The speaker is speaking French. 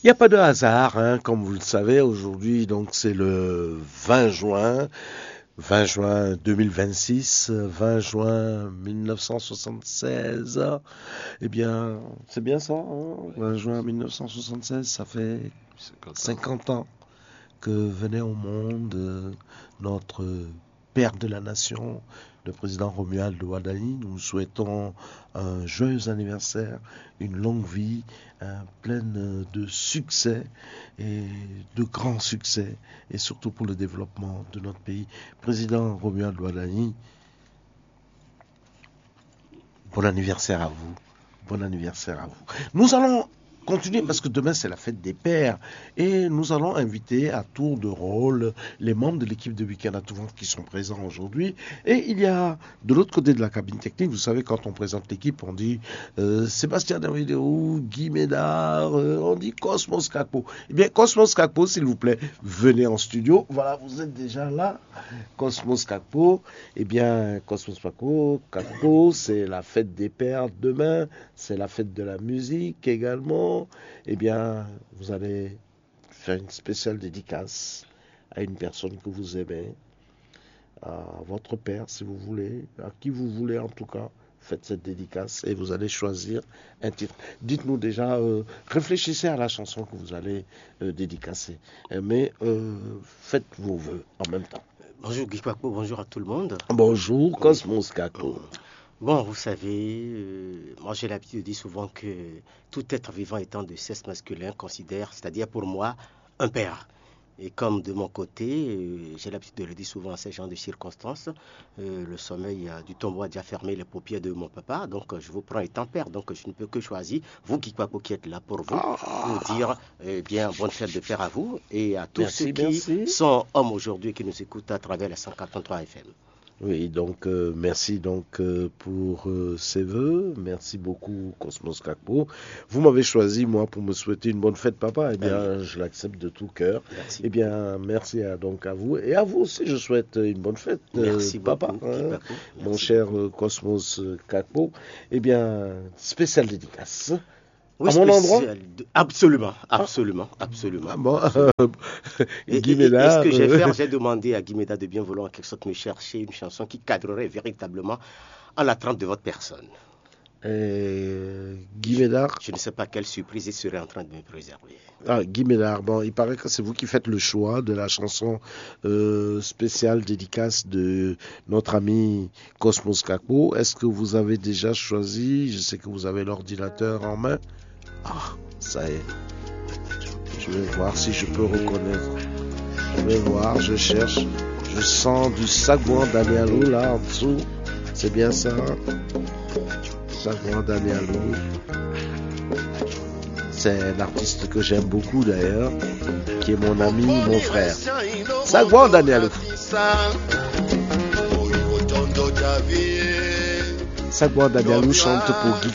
Il n'y a pas de hasard, hein, comme vous le savez, aujourd'hui, donc c'est le 20 juin, 20 juin 2026, 20 juin 1976. Eh bien, c'est bien ça, hein, 20 juin 1976, ça fait 50 ans que venait au monde notre père de la nation, le président Romuald Ouadani. Nous souhaitons un joyeux anniversaire, une longue vie, pleine de succès et de grands succès, et surtout pour le développement de notre pays. Président Romuald Ouadani, bon anniversaire à vous. Bon anniversaire à vous. Nous allons continuer parce que demain c'est la fête des pères et nous allons inviter à tour de rôle les membres de l'équipe de Week-end à tout vent qui sont présents aujourd'hui. Et il y a de l'autre côté de la cabine technique, vous savez, quand on présente l'équipe, on dit Sébastien Davidéo, Guy Médard, on dit Cosmos Kakpo. Eh bien, Cosmos Kakpo, s'il vous plaît, venez en studio. Voilà, vous êtes déjà là. Cosmos Kakpo. Eh bien, Cosmos Kakpo, c'est la fête des pères demain, c'est la fête de la musique également. Eh bien, vous allez faire une spéciale dédicace à une personne que vous aimez, à votre père si vous voulez, à qui vous voulez en tout cas. Faites cette dédicace et vous allez choisir un titre. Dites-nous déjà, réfléchissez à la chanson que vous allez dédicacer, mais faites vos vœux en même temps. Bonjour Guy Kakpo, bonjour à tout le monde. Bonjour Cosmos Kakpo. Bon, vous savez, moi j'ai l'habitude de dire souvent que tout être vivant étant de sexe masculin considère, c'est-à-dire pour moi, un père. Et comme de mon côté, j'ai l'habitude de le dire souvent à ces genres de circonstances, le sommeil du tombeau a déjà fermé les paupières de mon papa, donc je vous prends étant père, donc je ne peux que choisir, vous Guy Kakpo qui êtes là pour vous, pour dire bien bonne fête de père à vous et à tous ceux qui sont hommes aujourd'hui et qui nous écoutent à travers la 143 FM. Oui, donc merci donc pour ces vœux. Merci beaucoup Cosmos Kakpo. Vous m'avez choisi moi pour me souhaiter une bonne fête papa. Eh bien, je l'accepte de tout cœur. Merci. Eh bien, merci donc à vous et à vous aussi. Je souhaite une bonne fête merci papa, beaucoup, mon cher Cosmos Kakpo. Eh bien, spéciale dédicace. Oui, à mon endroit absolument. Ah bon, Guy Médard, et ce que j'ai fait, j'ai demandé à Guy Médard de bien vouloir en quelque sorte me chercher une chanson qui cadrerait véritablement en la trempe de votre personne. Guy Médard. Je ne sais pas quelle surprise il serait en train de me préserver. Ah, Guy Médard, bon, il paraît que c'est vous qui faites le choix de la chanson spéciale dédicace de notre ami Cosmos Kakpo. Est-ce que vous avez déjà choisi? Je sais que vous avez l'ordinateur en main. Ah, ça y est. Je vais voir si je peux reconnaître. Je vais voir, je cherche. Je sens du Sagouan Danielou là en dessous. C'est bien ça. Sagouan Danielou. C'est un artiste que j'aime beaucoup d'ailleurs, qui est mon ami, mon frère. Sagouan Danielou. Sagouan Danielou chante pour Guy